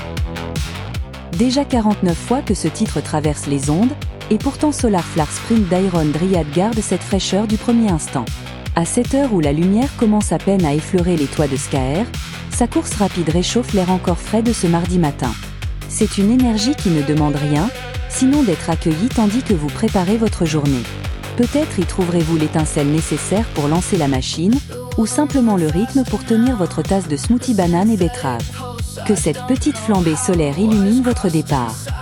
Déjà 49 fois que ce titre traverse les ondes, et pourtant Solar Flare Sprint d'Iron Dryad garde cette fraîcheur du premier instant. À cette heure où la lumière commence à peine à effleurer les toits de Skaer, sa course rapide réchauffe l'air encore frais de ce mardi matin. C'est une énergie qui ne demande rien, sinon d'être accueillie tandis que vous préparez votre journée. Peut-être y trouverez-vous l'étincelle nécessaire pour lancer la machine, ou simplement le rythme pour tenir votre tasse de smoothie banane et betterave. Que cette petite flambée solaire illumine votre départ.